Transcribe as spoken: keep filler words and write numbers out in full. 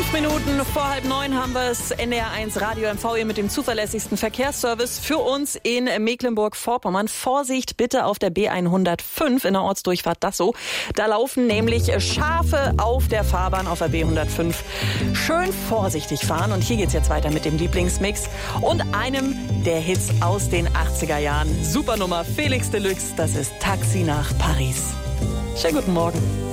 Fünf Minuten vor halb neun haben wir es N D R eins Radio M V hier mit dem zuverlässigsten Verkehrsservice für uns in Mecklenburg-Vorpommern. Vorsicht bitte auf der B hundertfünf in der Ortsdurchfahrt Dassow. Da laufen nämlich Schafe auf der Fahrbahn auf der B hundertfünf. Schön vorsichtig fahren und hier geht's jetzt weiter mit dem Lieblingsmix und einem der Hits aus den achtziger Jahren. Supernummer Felix Deluxe, das ist Taxi nach Paris. Schönen guten Morgen.